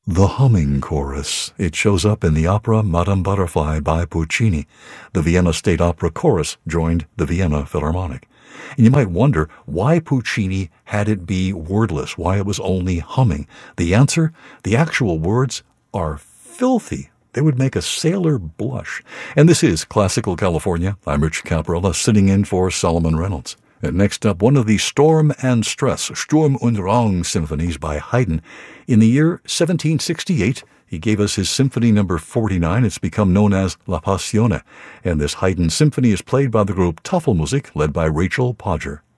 The humming chorus. It shows up in the opera Madame Butterfly by Puccini. The Vienna State Opera Chorus joined the Vienna Philharmonic. And you might wonder why Puccini had it be wordless, why it was only humming. The answer? The actual words are filthy. They would make a sailor blush. And this is Classical California. I'm Rich Caprella, sitting in for Solomon Reynolds. And next up, one of the Storm and Stress, Sturm und Drang symphonies by Haydn. In the year 1768, he gave us his Symphony No. 49. It's become known as La Passione. And this Haydn symphony is played by the group Tafelmusik, led by Rachel Podger.